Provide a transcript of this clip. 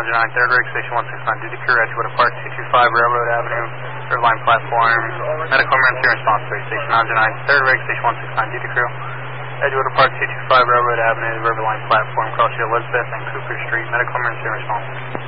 909, 3rd Rig, Station 169, duty crew, Edgewater Park, 225 Railroad Avenue, Riverline Platform, medical emergency response, Station 909, 3rd Rig, Station 169, duty crew, Edgewater Park, 225 Railroad Avenue, Riverline Platform, cross the Elizabeth and Cooper Street, medical emergency response.